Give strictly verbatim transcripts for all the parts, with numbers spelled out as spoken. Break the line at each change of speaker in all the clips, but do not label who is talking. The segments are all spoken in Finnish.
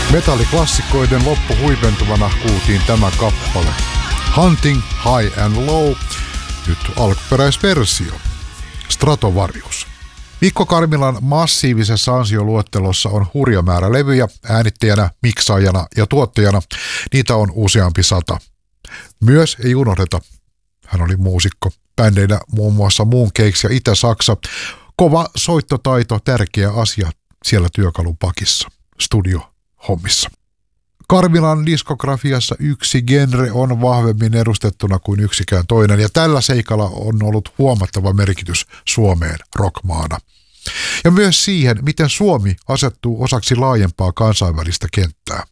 Metalliklassikoiden loppuhuipentuvana kuultiin tämä kappale. Hunting High and Low, nyt alkuperäisversio. Stratovarius. Mikko Karmilan massiivisessa ansioluettelossa on hurja määrä levyjä, äänittäjänä, miksaajana ja tuottajana. Niitä on useampi sata. Myös ei unohdeta, hän oli muusikko. Bändeinä muun muassa Mooncakes ja Itä-Saksa. Kova soittotaito, tärkeä asia siellä työkalupakissa, studiohommissa. Karmilan diskografiassa yksi genre on vahvemmin edustettuna kuin yksikään toinen, ja tällä seikalla on ollut huomattava merkitys Suomeen rockmaana. Ja myös siihen, miten Suomi asettuu osaksi laajempaa kansainvälistä kenttää.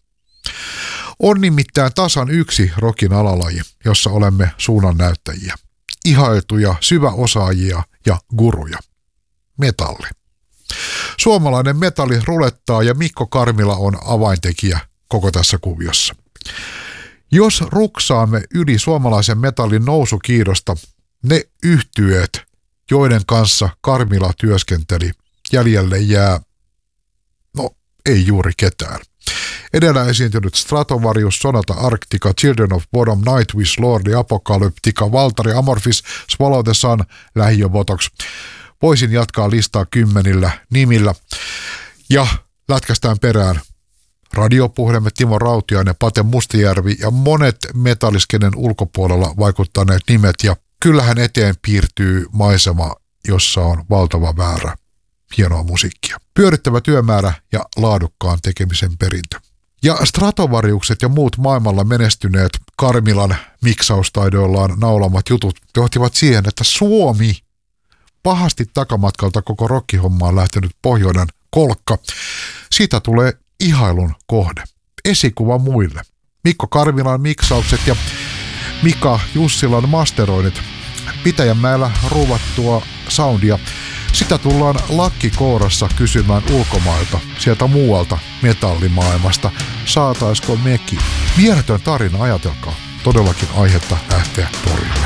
On nimittäin tasan yksi rockin alalaji, jossa olemme suunnannäyttäjiä, ihailtuja syväosaajia ja guruja. Metalli. Suomalainen metalli rulettaa ja Mikko Karmila on avaintekijä koko tässä kuviossa. Jos ruksaamme yli suomalaisen metallin nousukiidosta, ne yhtyeet, joiden kanssa Karmila työskenteli, jäljelle jää, no ei juuri ketään. Edellä esiintynyt Stratovarius, Sonata Arctica, Children of Bodom, Nightwish, Lordi, Apocalyptica, Valtari, Amorphis, Swallow the Sun, Lähiöbotox. Voisin jatkaa listaa kymmenillä nimillä. Ja lätkästään perään radiopuhelimet Timo Rautiainen, Pate Mustajärvi ja monet metalliskenen ulkopuolella vaikuttaneet nimet. Ja kyllähän eteen piirtyy maisema, jossa on valtava määrä hienoa musiikkia. Pyörittävä työmäärä ja laadukkaan tekemisen perintö. Ja Stratovariukset ja muut maailmalla menestyneet Karmilan miksaustaidoillaan naulamat jutut johtivat siihen, että Suomi, pahasti takamatkalta koko rockihommaan lähtenyt pohjoinen kolkka, siitä tulee ihailun kohde. Esikuva muille. Mikko Karmilan miksaukset ja Mika Jussilan masteroinnit. Pitäjänmäellä ruuvattua soundia. Sitä tullaan lakkikourassa kysymään ulkomailta, sieltä muualta metallimaailmasta. Saataisko mekin? Mieletön tarina, ajatelkaa. Todellakin aihetta lähteä torille.